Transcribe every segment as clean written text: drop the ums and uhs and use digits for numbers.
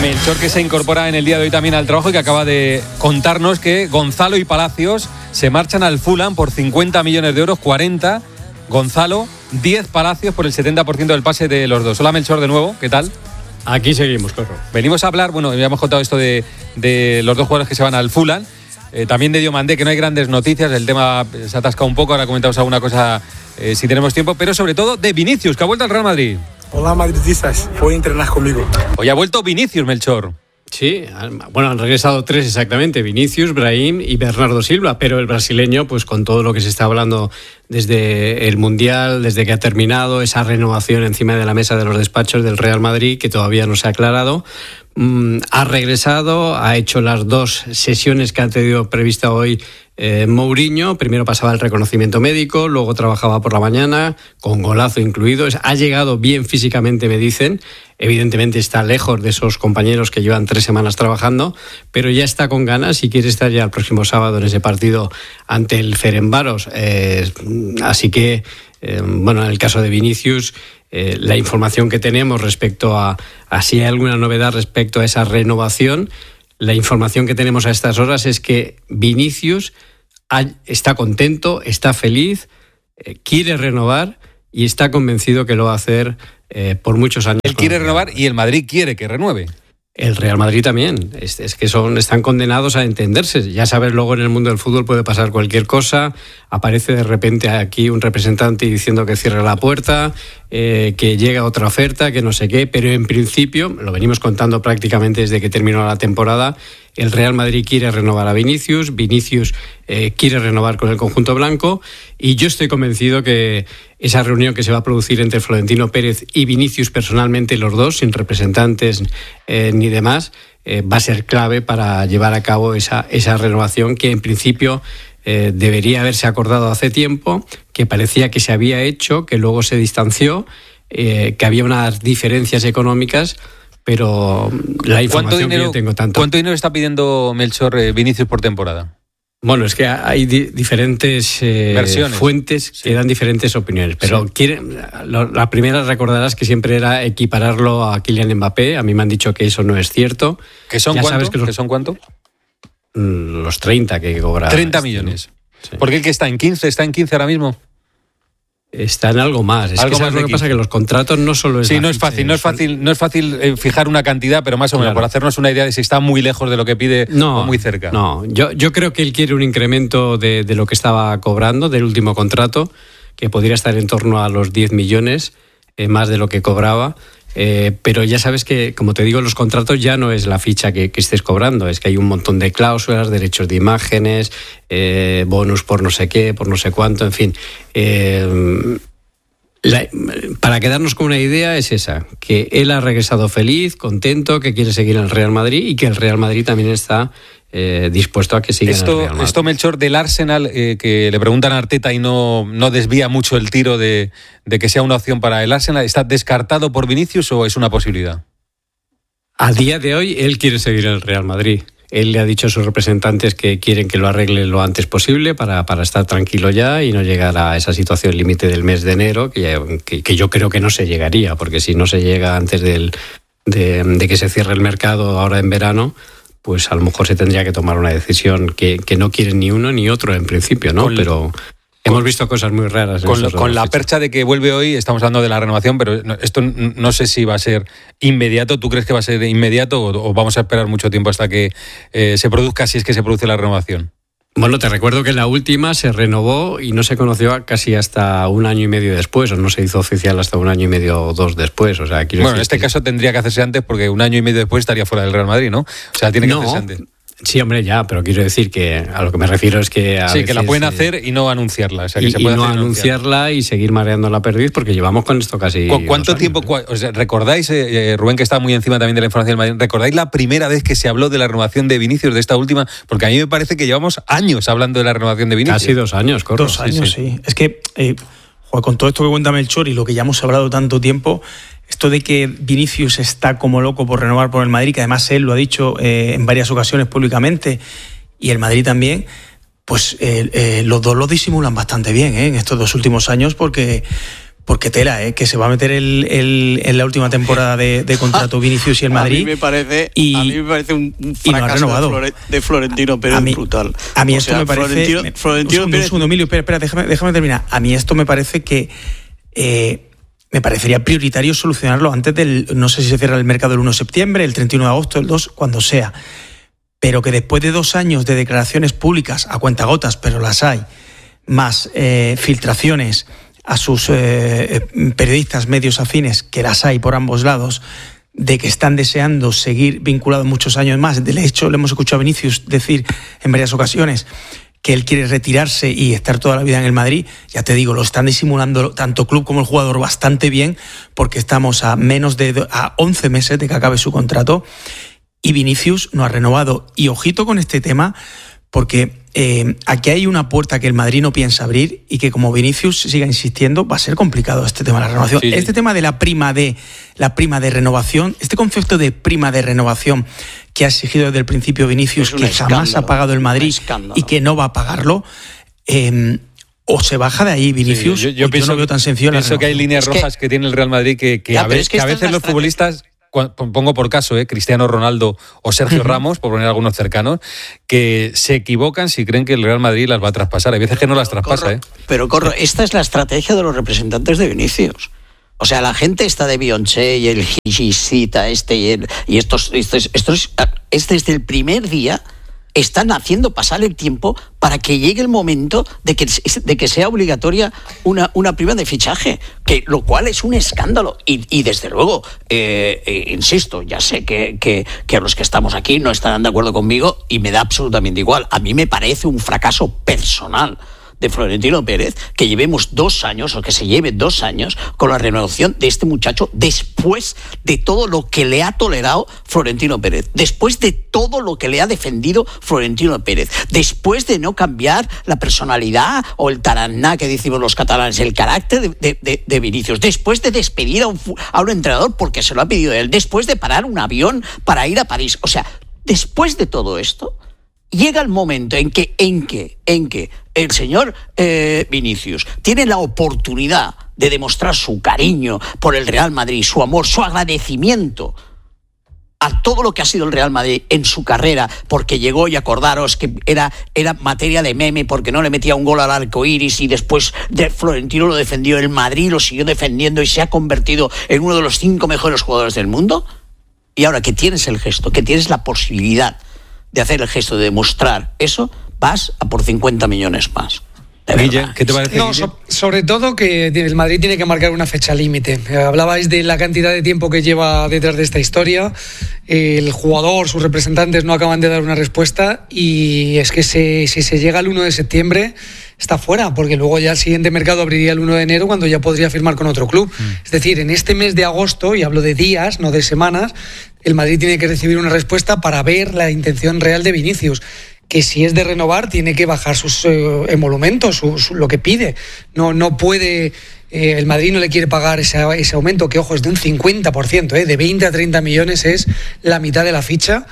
Melchor, que se incorpora en el día de hoy también al trabajo y que acaba de contarnos que Gonzalo y Palacios se marchan al Fulham por 50 millones de euros, 40 Gonzalo, 10 Palacios por el 70% del pase de los dos. Hola Melchor, de nuevo, ¿qué tal? Aquí seguimos, Corro. Venimos a hablar, bueno, ya hemos contado esto de los dos jugadores que se van al Fulham, también de Diomandé, que no hay grandes noticias, el tema se ha atascado un poco, ahora comentamos alguna cosa si tenemos tiempo, pero sobre todo de Vinicius, que ha vuelto al Real Madrid. Hola madridistas, voy a entrenar conmigo. Hoy ha vuelto Vinicius, Melchor. Sí, bueno, han regresado 3 exactamente, Vinicius, Brahim y Bernardo Silva, pero el brasileño, pues con todo lo que se está hablando desde el Mundial, desde que ha terminado, esa renovación encima de la mesa de los despachos del Real Madrid, que todavía no se ha aclarado, ha regresado, ha hecho las 2 sesiones que ha tenido prevista hoy Mourinho. Primero pasaba el reconocimiento médico, luego trabajaba por la mañana, con golazo incluido. Ha llegado bien físicamente, me dicen. Evidentemente está lejos de esos compañeros que llevan 3 semanas trabajando, pero ya está con ganas y quiere estar ya el próximo sábado en ese partido ante el Ferencváros. Así que, bueno, en el caso de Vinicius, la información que tenemos respecto a si hay alguna novedad respecto a esa renovación, la información que tenemos a estas horas es que Vinicius está contento, está feliz, quiere renovar y está convencido que lo va a hacer por muchos años. Él quiere renovar y el Madrid quiere que renueve. El Real Madrid también. Es que están condenados a entenderse. Ya sabes, luego en el mundo del fútbol puede pasar cualquier cosa. Aparece de repente aquí un representante diciendo que cierre la puerta, que llega otra oferta, que no sé qué. Pero en principio, lo venimos contando prácticamente desde que terminó la temporada, el Real Madrid quiere renovar a Vinicius, Vinicius quiere renovar con el conjunto blanco, y yo estoy convencido que esa reunión que se va a producir entre Florentino Pérez y Vinicius personalmente, los dos, sin representantes ni demás, va a ser clave para llevar a cabo esa renovación que en principio debería haberse acordado hace tiempo, que parecía que se había hecho, que luego se distanció, que había unas diferencias económicas, pero la información que yo tengo tanto... ¿Cuánto dinero está pidiendo Melchor Vinicius por temporada? Bueno, es que hay diferentes fuentes que dan diferentes opiniones, pero la primera, recordarás que siempre era equipararlo a Kylian Mbappé. A mí me han dicho que eso no es cierto. ¿Que son ya cuánto? Sabes que ¿Que son cuánto? Los 30 que cobra. 30 millones. Sí. ¿Por qué el que está en 15? ¿Está en 15 ahora mismo? Está en algo más. Algo más. Lo que pasa es que los contratos no solo es... Sí, no es fácil fijar una cantidad, pero más o menos, por hacernos una idea de si está muy lejos de lo que pide o muy cerca. No, yo creo que él quiere un incremento de lo que estaba cobrando del último contrato, que podría estar en torno a los 10 millones, más de lo que cobraba. Pero ya sabes que, como te digo, los contratos ya no es la ficha que estés cobrando, es que hay un montón de cláusulas, derechos de imágenes, bonus por no sé qué, por no sé cuánto, en fin. Para quedarnos con una idea es esa, que él ha regresado feliz, contento, que quiere seguir en el Real Madrid y que el Real Madrid también está dispuesto a que siga en el Real Madrid. Esto, Melchor, del Arsenal, que le preguntan a Arteta y no desvía mucho el tiro de que sea una opción para el Arsenal, ¿está descartado por Vinicius o es una posibilidad? A día de hoy él quiere seguir en el Real Madrid. Él le ha dicho a sus representantes que quieren que lo arregle lo antes posible para estar tranquilo ya y no llegar a esa situación límite del mes de enero, que yo creo que no se llegaría, porque si no se llega antes de que se cierre el mercado ahora en verano, pues a lo mejor se tendría que tomar una decisión que no quieren ni uno ni otro en principio, ¿no? Pero hemos visto cosas muy raras. Con la percha de que vuelve hoy, estamos hablando de la renovación, pero esto no sé si va a ser inmediato. ¿Tú crees que va a ser inmediato o vamos a esperar mucho tiempo hasta que se produzca, si es que se produce la renovación? Bueno, te recuerdo que la última se renovó y no se conoció casi hasta 1 año y medio después, o no se hizo oficial hasta 1 año y medio o 2 después. O sea, en este caso tendría que hacerse antes, porque 1 año y medio después estaría fuera del Real Madrid, ¿no? O sea, tiene que hacerse antes. Sí, hombre, ya, pero quiero decir que a lo que me refiero es que a veces, que la pueden hacer y no anunciarla. O sea, que se puede no hacer anunciarla y seguir mareando la perdiz, porque llevamos con esto casi... ¿Cuánto tiempo? O sea, ¿recordáis, Rubén, que está muy encima también de la información del Madrid, ¿recordáis la primera vez que se habló de la renovación de Vinicius, de esta última? Porque a mí me parece que llevamos años hablando de la renovación de Vinicius. Casi 2 años, correcto. 2 años, sí. Es que, con todo esto que cuenta Melchor y lo que ya hemos hablado tanto tiempo, esto de que Vinicius está como loco por renovar por el Madrid, que además él lo ha dicho en varias ocasiones públicamente, y el Madrid también, pues los dos lo disimulan bastante bien en estos 2 últimos años, porque Porque tela, que se va a meter en la última temporada de contrato Vinicius y el Madrid. A mí me parece un fracaso no de Florentino Pérez brutal. A mí esto me parece... Florentino Pérez... Un segundo, Emilio, espera, déjame terminar. A mí esto me parece que... me parecería prioritario solucionarlo antes del... No sé si se cierra el mercado el 1 de septiembre, el 31 de agosto, el 2, cuando sea. Pero que después de 2 años de declaraciones públicas, a cuentagotas, pero las hay, más filtraciones a sus periodistas, medios afines, que las hay por ambos lados, de que están deseando seguir vinculados muchos años más. De hecho, le hemos escuchado a Vinicius decir en varias ocasiones que él quiere retirarse y estar toda la vida en el Madrid. Ya te digo, lo están disimulando tanto club como el jugador bastante bien, porque estamos a 11 meses de que acabe su contrato y Vinicius no ha renovado. Y ojito con este tema, porque aquí hay una puerta que el Madrid no piensa abrir y que, como Vinicius siga insistiendo, va a ser complicado este tema de la renovación. Sí. Este tema de la prima de renovación, este concepto de prima de renovación que ha exigido desde el principio Vinicius, que jamás ha pagado el Madrid y que no va a pagarlo, o se baja de ahí Vinicius. Sí, yo no veo tan sencillo. Pienso que hay líneas rojas que tiene el Real Madrid que a veces los futbolistas... Pongo por caso, Cristiano Ronaldo o Sergio Ramos, por poner algunos cercanos, que se equivocan si creen que el Real Madrid las va a traspasar. Hay veces que no las traspasa. Pero esta es la estrategia de los representantes de Vinicius. O sea, la gente está de Beyoncé y el Gigicita y estos desde el primer día están haciendo pasar el tiempo para que llegue el momento de que sea obligatoria una prima de fichaje, lo cual es un escándalo. Y desde luego, insisto, ya sé que los que estamos aquí no estarán de acuerdo conmigo y me da absolutamente igual. A mí me parece un fracaso personal de Florentino Pérez que llevemos 2 años, o que se lleve 2 años con la renovación de este muchacho, después de todo lo que le ha tolerado Florentino Pérez, después de todo lo que le ha defendido Florentino Pérez, después de no cambiar la personalidad o el taraná que decimos los catalanes, el carácter de Vinicius, después de despedir a un entrenador porque se lo ha pedido él, después de parar un avión para ir a París. O sea, después de todo esto, llega el momento en que el señor Vinicius tiene la oportunidad de demostrar su cariño por el Real Madrid, su amor, su agradecimiento a todo lo que ha sido el Real Madrid en su carrera, porque llegó, y acordaros que era materia de meme porque no le metía un gol al arco iris, y después Florentino lo defendió, el Madrid lo siguió defendiendo y se ha convertido en uno de los 5 mejores jugadores del mundo. Y ahora que tienes el gesto, que tienes la posibilidad de hacer el gesto de demostrar eso, vas a por 50 millones más. Guille, ¿qué te parece? No, sobre todo que el Madrid tiene que marcar una fecha límite. Hablabais de la cantidad de tiempo que lleva detrás de esta historia. El jugador, sus representantes no acaban de dar una respuesta, y es que si se llega al 1 de septiembre está fuera, porque luego ya el siguiente mercado abriría el 1 de enero, cuando ya podría firmar con otro club. Es decir, en este mes de agosto, y hablo de días, no de semanas, el Madrid tiene que recibir una respuesta para ver la intención real de Vinicius, que si es de renovar tiene que bajar sus emolumentos, lo que pide. No puede... el Madrid no le quiere pagar ese aumento, que ojo, es de un 50%, de 20 a 30 millones es la mitad de la ficha,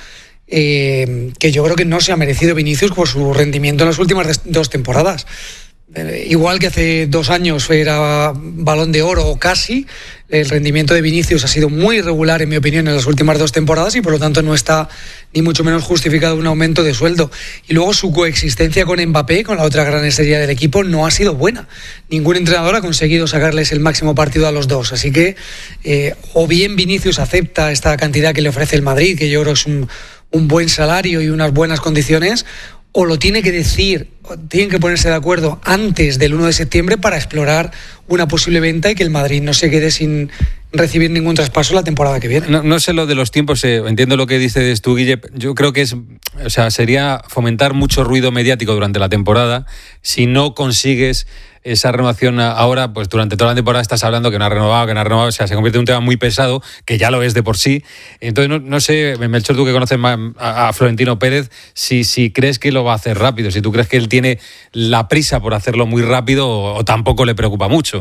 que yo creo que no se ha merecido Vinicius por su rendimiento en las últimas 2 temporadas. Igual que hace 2 años era Balón de Oro o casi, el rendimiento de Vinicius ha sido muy irregular, en mi opinión, en las últimas 2 temporadas, y por lo tanto no está ni mucho menos justificado un aumento de sueldo. Y luego su coexistencia con Mbappé, con la otra gran estrella del equipo, no ha sido buena. Ningún entrenador ha conseguido sacarles el máximo partido a los dos. Así que o bien Vinicius acepta esta cantidad que le ofrece el Madrid, que yo creo es un buen salario y unas buenas condiciones, o lo tiene que decir, tienen que ponerse de acuerdo antes del 1 de septiembre para explorar una posible venta y que el Madrid no se quede sin recibir ningún traspaso la temporada que viene. No sé lo de los tiempos, entiendo lo que dices tú, Guille. Yo creo que sería fomentar mucho ruido mediático durante la temporada. Si no consigues esa renovación ahora, pues durante toda la temporada estás hablando que no ha renovado, o sea, se convierte en un tema muy pesado, que ya lo es de por sí. Entonces, no sé, Melchor, tú que conoces más a Florentino Pérez, si crees que lo va a hacer rápido, si tú crees que él tiene la prisa por hacerlo muy rápido, o tampoco le preocupa mucho.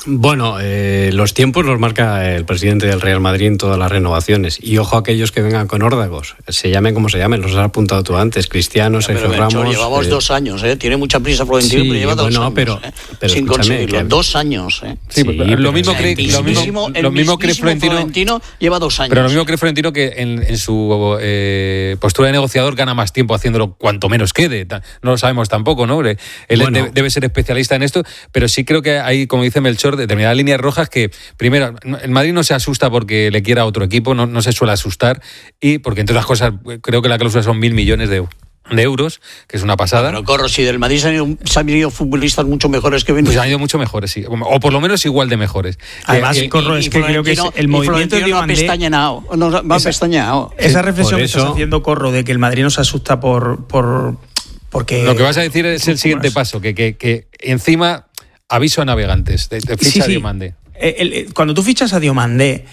Bueno, los tiempos los marca el presidente del Real Madrid en todas las renovaciones. Y ojo a aquellos que vengan con órdagos, se llamen como se llamen, los has apuntado tú antes, Cristiano, Sergio Ramos. Llevamos 2 años, tiene mucha prisa Florentino, pero lleva 2 años. Pero sin conseguirlo. 2 años. Sí, lo mismo cree Florentino lleva 2 años. Pero lo mismo cree Florentino, que en su postura de negociador gana más tiempo haciéndolo cuanto menos quede. No lo sabemos tampoco, ¿no? Él debe ser especialista en esto, pero sí creo que hay, como dice Melchor, determinadas líneas rojas que, primero, el Madrid no se asusta porque le quiera a otro equipo, no se suele asustar, y porque, entre otras cosas, creo que la cláusula son 1.000 millones de euros, que es una pasada. Pero Corro, si del Madrid se han ido futbolistas mucho mejores que Vinicius. Pues han ido mucho mejores, sí, o por lo menos igual de mejores. Además, Corro, es que creo que es el movimiento de Diomandé va pestañeado. Esa reflexión que estás haciendo, Corro, de que el Madrid no se asusta porque... Lo que vas a decir es el siguiente paso, que encima... Aviso a navegantes, de ficha a Diomandé. Cuando tú fichas a Diomandé,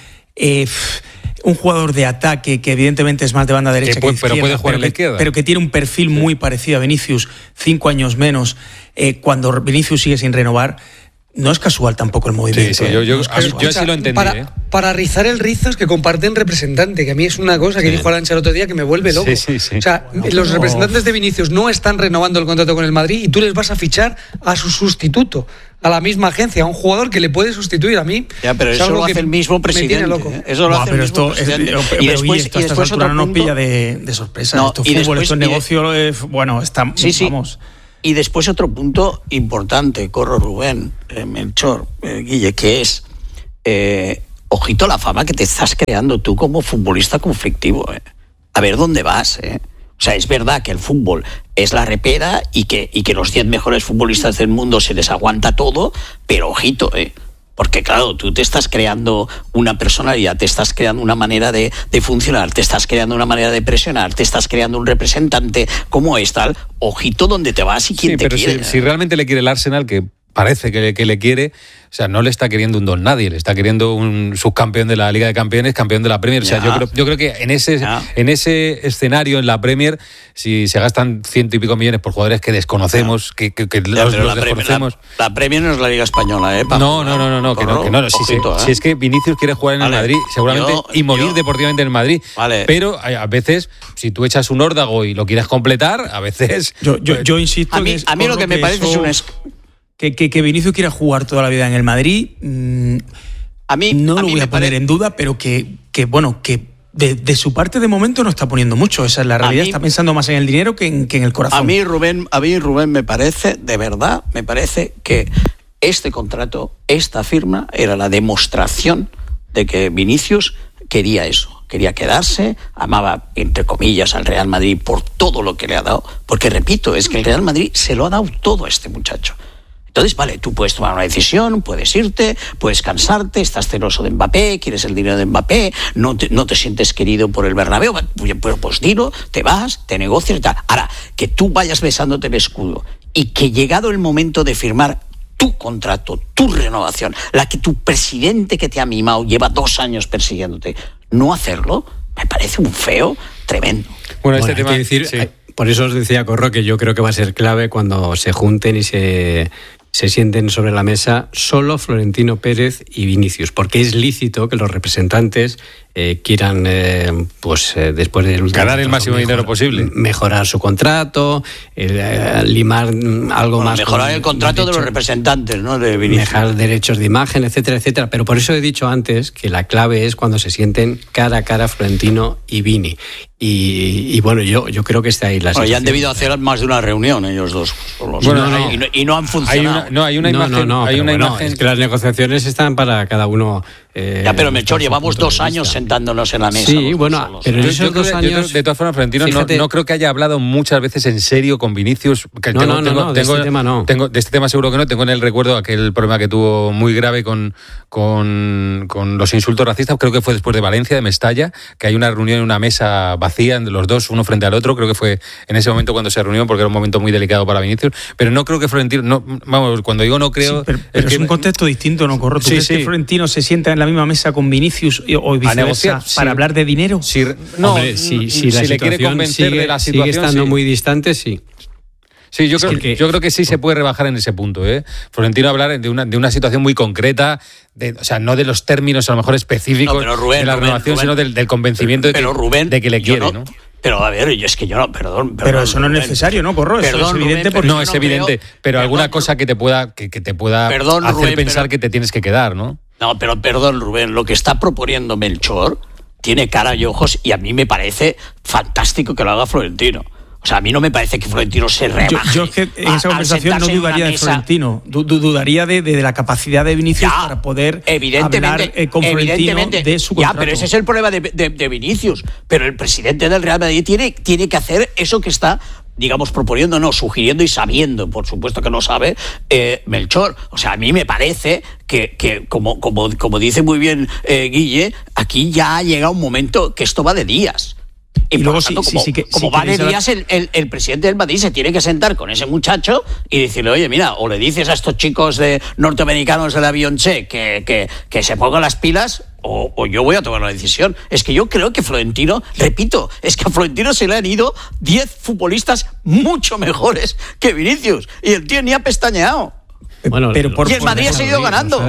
un jugador de ataque que evidentemente es más de banda derecha que izquierda, pero puede jugar en la izquierda, pero que tiene un perfil muy parecido a Vinicius, 5 años menos, cuando Vinicius sigue sin renovar, no es casual tampoco el movimiento. Sí, yo así lo entendí. Para rizar el rizo es que comparten representante, que a mí es una cosa que dijo Alancha el otro día que me vuelve loco. Sí. O sea, los representantes de Vinicius no están renovando el contrato con el Madrid y tú les vas a fichar a su sustituto, a la misma agencia, a un jugador que le puede sustituir a mí. Ya, pero eso lo hace el mismo presidente. Eso lo hace el mismo presidente. Y después otro no nos pilla de sorpresa. No, esto es fútbol, esto es negocio, vamos. Y después otro punto importante, Corro, Rubén, Melchor, Guille, que es, ojito la fama que te estás creando tú como futbolista conflictivo. A ver dónde vas. O sea, es verdad que el fútbol es la repera y que los 10 mejores futbolistas del mundo se les aguanta todo, pero ojito, porque claro, tú te estás creando una personalidad, te estás creando una manera de funcionar, te estás creando una manera de presionar, te estás creando un representante como es tal. Ojito donde te vas y quién te quiere. Pero si realmente le quiere el Arsenal, que parece que le quiere, o sea, no le está queriendo un don nadie, le está queriendo un subcampeón de la Liga de Campeones, campeón de la Premier. O sea, yo creo que en ese escenario, en la Premier, si se gastan 100 y pico millones por jugadores que desconocemos, que los desconocemos. La Premier no es la Liga Española, No, que no. Si es que Vinicius quiere jugar en el Madrid, seguramente, y morir deportivamente en el Madrid. Vale. Pero a veces, si tú echas un órdago y lo quieres completar, a veces... Yo insisto... A mí lo que me parece es un... Que Vinicius quiera jugar toda la vida en el Madrid, a mí lo voy a poner en duda, pero que de su parte de momento no está poniendo mucho. Esa es la realidad. Está pensando más en el dinero que en el corazón. A mí, Rubén, me parece, de verdad, que este contrato, esta firma, era la demostración de que Vinicius quería eso. Quería quedarse, amaba, entre comillas, al Real Madrid por todo lo que le ha dado. Porque, repito, es que el Real Madrid se lo ha dado todo a este muchacho. Entonces, vale, tú puedes tomar una decisión, puedes irte, puedes cansarte, estás celoso de Mbappé, quieres el dinero de Mbappé, no te sientes querido por el Bernabéu, pues dilo, te vas, te negocias y tal. Ahora, que tú vayas besándote el escudo y que llegado el momento de firmar tu contrato, tu renovación, la que tu presidente que te ha mimado lleva 2 años persiguiéndote, no hacerlo, me parece un feo tremendo. Bueno, este tema... Por eso os decía, Corro, que yo creo que va a ser clave cuando se junten y se sienten sobre la mesa solo Florentino Pérez y Vinicius, porque es lícito que los representantes quieran, después del último ganar el máximo dinero posible, mejorar su contrato, limar algo más. Mejorar el contrato de los representantes, ¿no? De Vinicius. Mejorar derechos de imagen, etcétera, etcétera. Pero por eso he dicho antes que la clave es cuando se sienten cara a cara Florentino y Vini. Y bueno, yo creo que está ahí la situación. Ya han debido hacer más de una reunión ellos dos. Y no han funcionado. Hay una imagen. Es que las negociaciones están para cada uno. Pero Melchor, llevamos 2 años sentándonos en la mesa. Sí, bueno, pero en esos 2 años... De todas formas, Florentino, no creo que haya hablado muchas veces en serio con Vinicius. De este tema no. De este tema seguro que no. Tengo en el recuerdo aquel problema que tuvo muy grave con los insultos racistas. Creo que fue después de Valencia, de Mestalla, que hay una reunión en una mesa vacía, los dos, uno frente al otro. Creo que fue en ese momento cuando se reunieron, porque era un momento muy delicado para Vinicius. Pero no creo que Florentino... cuando digo no creo... Sí, pero es un contexto distinto, ¿no, Corro? ¿Tú crees que Florentino se sienta en la misma mesa con Vinicius o viceversa para hablar de dinero? Si le quiere convencer de la situación, sigue estando muy distante, sí. Sí, yo creo que sí se puede rebajar en ese punto. Florentino hablar de una situación muy concreta, o sea, no de los términos a lo mejor específicos de la renovación, sino del convencimiento de que le quiere, ¿no? Pero a ver, es que yo no, perdón. Pero eso no es necesario, ¿no, Corro? Eso es evidente. Rubén, no, es evidente, pero alguna cosa que te pueda hacer pensar que te tienes que quedar, ¿no? No, pero perdón, Rubén, lo que está proponiendo Melchor tiene cara y ojos y a mí me parece fantástico que lo haga Florentino. O sea, a mí no me parece que Florentino se rebaje. Yo es que en esa conversación no dudaría de Florentino, dudaría de la capacidad de Vinicius para poder hablar con Florentino de su contrato. Ya, pero ese es el problema de Vinicius. Pero el presidente del Real Madrid tiene que hacer eso que está, digamos, proponiendo, no, sugiriendo y sabiendo, por supuesto que no sabe, Melchor. O sea, a mí me parece que como dice muy bien Guille, aquí ya ha llegado un momento que esto va de días. Y luego, como va de días, el presidente del Madrid se tiene que sentar con ese muchacho y decirle, oye, mira, o le dices a estos chicos norteamericanos del avión que se pongan las pilas, o yo voy a tomar la decisión. Es que yo creo que Florentino, repito, es que a Florentino se le han ido 10 futbolistas mucho mejores que Vinicius, y el tío ni ha pestañeado. Bueno, pero y el Madrid ha seguido ganando.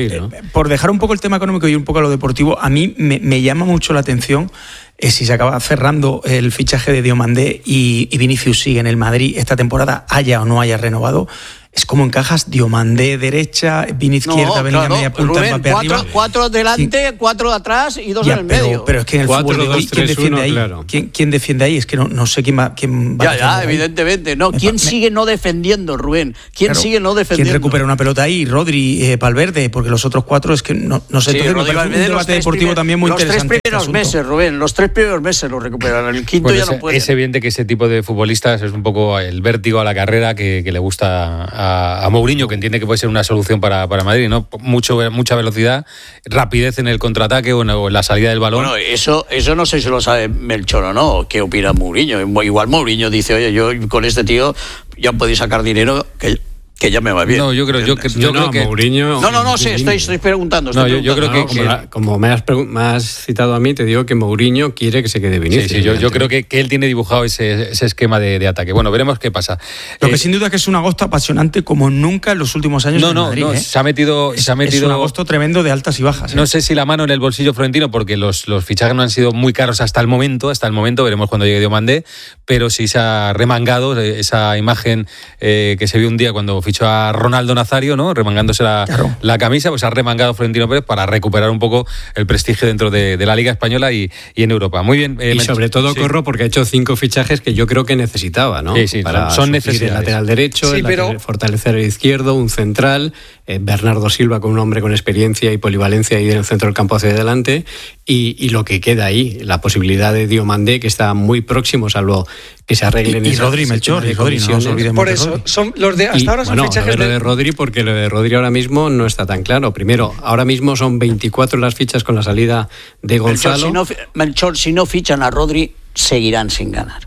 Por dejar un poco el tema económico y un poco a lo deportivo, a mí me llama mucho la atención si se acaba cerrando el fichaje de Diomandé y Vinicius sigue en el Madrid esta temporada, haya o no haya renovado. Es como encajas Diomandé derecha, Vini izquierda, Bellingham media punta, Rubén, Mbappé arriba. 4 delante, 4 atrás y 2 en el medio. Pero es que en el 4, fútbol 2, 3, ¿quién defiende 1, ahí? claro. ¿Quién defiende ahí? Es que no sé quién va Ya, evidentemente. No, ¿quién sigue no defendiendo, Rubén? ¿Quién sigue no defendiendo? ¿Quién recupera una pelota ahí? Rodri, Valverde, porque los otros 4 es que no sé. Sí, Entonces Rodri, me parece un debate deportivo también muy interesante. Los 3 primeros meses, Rubén, los 3 primeros meses lo recuperan. El quinto ya no puede. Es evidente que ese tipo de futbolistas es un poco el vértigo a la carrera que le gusta a Mourinho, que entiende que puede ser una solución para Madrid, ¿no? Mucha velocidad, rapidez en el contraataque o en la salida del balón. Bueno, eso no sé si lo sabe Melchor o no. ¿Qué opina Mourinho? Igual Mourinho dice, oye, yo con este tío ya podéis sacar dinero que ya me va bien. No, yo creo que Mourinho. No sé, estoy preguntando. Yo creo que como me has citado a mí, te digo que Mourinho quiere que se quede Vinicius. Sí, yo creo que él tiene dibujado ese esquema de ataque. Bueno, veremos qué pasa. Lo que sin duda que es un agosto apasionante como nunca en los últimos años en Madrid. Se ha metido es un agosto tremendo de altas y bajas. No sé si la mano en el bolsillo Florentino, porque los fichajes no han sido muy caros hasta el momento, veremos cuando llegue Diomandé, pero sí se ha remangado esa imagen que se vio un día cuando fichó a Ronaldo Nazario, ¿no? Remangándose la camisa, pues ha remangado Florentino Pérez para recuperar un poco el prestigio dentro de la Liga Española y en Europa. Muy bien. Y sobre todo, Corro, porque ha hecho 5 fichajes que yo creo que necesitaba, ¿no? Sí, para son necesidades. El lateral derecho, fortalecer el izquierdo, un central, Bernardo Silva con un hombre con experiencia y polivalencia ahí en el centro del campo hacia adelante, y lo que queda ahí, la posibilidad de Diomandé, que está muy próximo, salvo que se arreglen y Rodri, Melchor, y Rodri, no nos olvidemos. Por eso, son los de hasta ahora son fichajes de Rodri, porque lo de Rodri ahora mismo no está tan claro. Primero, ahora mismo son 24 las fichas con la salida de Gonzalo. Melchor, si no fichan a Rodri, seguirán sin ganar.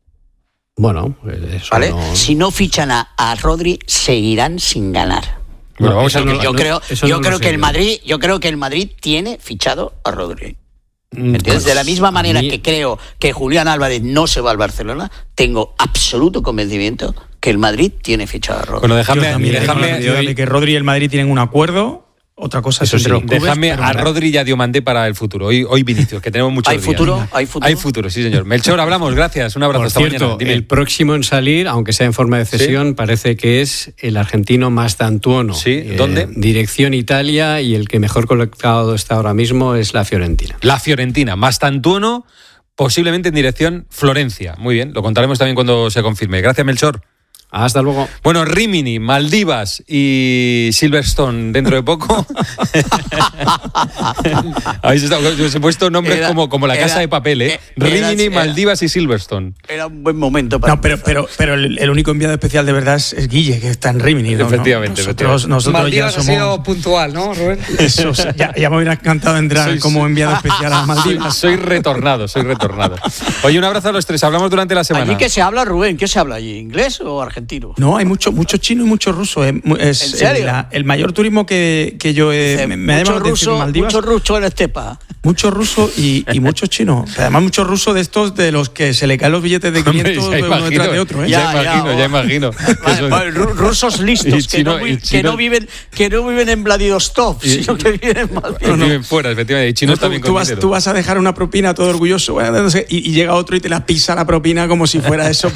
Bueno, eso ¿vale? no... Si no fichan a Rodri, seguirán sin ganar. Bueno, vamos yo creo que el Madrid tiene fichado a Rodri. ¿Entiendes? De la misma manera que creo que Julián Álvarez no se va al Barcelona, tengo absoluto convencimiento que el Madrid tiene fichado a Rodri. Bueno, déjame que Rodri y el Madrid tienen un acuerdo. Otra cosa es entre los clubes. Déjame a Rodri y a Diomandé para el futuro. Hoy Vinicius, que tenemos muchos días. ¿Hay futuro? Sí, señor. Melchor, hablamos. Gracias. Un abrazo. Por cierto, el próximo en salir, aunque sea en forma de cesión, parece que es el argentino Mastantuono. ¿Sí? ¿Dónde? Dirección Italia, y el que mejor colocado está ahora mismo es la Fiorentina. La Fiorentina. Mastantuono, posiblemente en dirección Florencia. Muy bien. Lo contaremos también cuando se confirme. Gracias, Melchor. Hasta luego. Bueno, Rimini, Maldivas y Silverstone dentro de poco. Habéis he puesto nombres como la Casa de Papel, ¿eh? Rimini, Maldivas y Silverstone. Era un buen momento para... No, pero el único enviado especial de verdad es Guille, que está en Rimini. ¿no? Efectivamente. Nosotros Maldivas ya somos... ha sido puntual, ¿no, Rubén? Eso, ya me hubiera encantado entrar como enviado especial a Maldivas. Soy retornado. Oye, un abrazo a los tres. Hablamos durante la semana. ¿Allí qué se habla, Rubén? ¿Qué se habla allí? ¿Inglés o argentino? No, hay mucho chino y mucho ruso. ¿En serio? El mayor turismo que yo me ha llamado la atención en Maldivas. Mucho ruso en estepa. Mucho ruso y mucho chino. Además, muchos rusos de estos de los que se le caen los billetes de 500 uno detrás de otro. Ya imagino. Vale, rusos listos que no viven en Vladivostok, sino que viven en Madrid. Viven fuera, efectivamente. Y chinos también con dinero. Tú vas a dejar una propina todo orgulloso, y llega otro y te la pisa la propina como si fuera eso.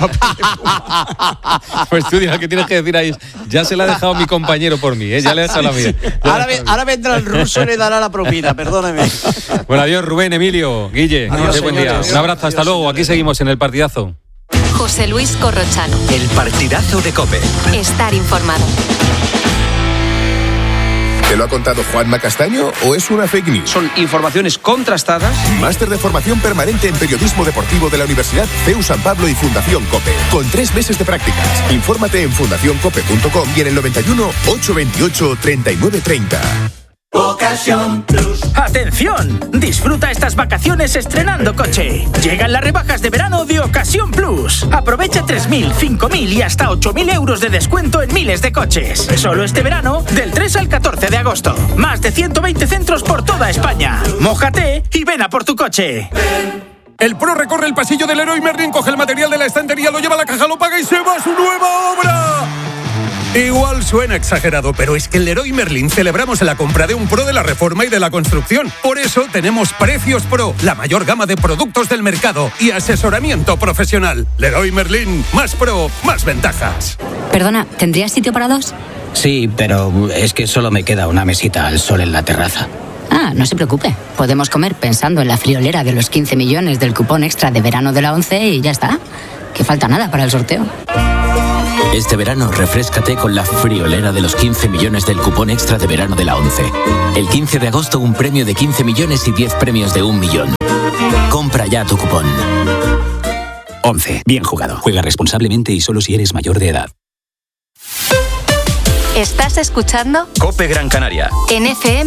Pues tú dirás que tienes que decir ahí, ya se la ha dejado mi compañero por mí, ya le he dejado la mía. Ahora vendrá el ruso y le dará la propina, perdóneme. Bueno, adiós Rubén, Emilio, Guille, adiós, buen día. Un abrazo, hasta luego, aquí seguimos en El Partidazo. José Luis Corrochano. El Partidazo de COPE. Estar informado. ¿Te lo ha contado Juanma Castaño o es una fake news? Son informaciones contrastadas. Máster de formación permanente en periodismo deportivo de la Universidad CEU San Pablo y Fundación COPE. Con 3 meses de prácticas. Infórmate en fundacioncope.com y en el 91 828 3930. Ocasión Plus. ¡Atención! Disfruta estas vacaciones estrenando coche. Llegan las rebajas de verano de Ocasión Plus. Aprovecha 3.000, 5.000 y hasta 8.000 euros de descuento en miles de coches. Solo este verano, del 3 al 14 de agosto. Más de 120 centros por toda España. Mójate y ven a por tu coche. El pro recorre el pasillo del Leroy Merlin, coge el material de la estantería, lo lleva a la caja, lo paga y se va a su nueva obra. Igual suena exagerado, pero es que en Leroy Merlin celebramos la compra de un pro de la reforma y de la construcción. Por eso tenemos Precios Pro, la mayor gama de productos del mercado y asesoramiento profesional. Leroy Merlin, más pro, más ventajas. Perdona, ¿tendrías sitio para 2? Sí, pero es que solo me queda una mesita al sol en la terraza. Ah, no se preocupe. Podemos comer pensando en la friolera de los 15 millones del cupón extra de verano de la ONCE y ya está. Que falta nada para el sorteo. Este verano refréscate con la friolera de los 15 millones del cupón extra de verano de la ONCE. El 15 de agosto un premio de 15 millones y 10 premios de 1 millón. Compra ya tu cupón. ONCE. Bien jugado. Juega responsablemente y solo si eres mayor de edad. ¿Estás escuchando? COPE Gran Canaria. En FM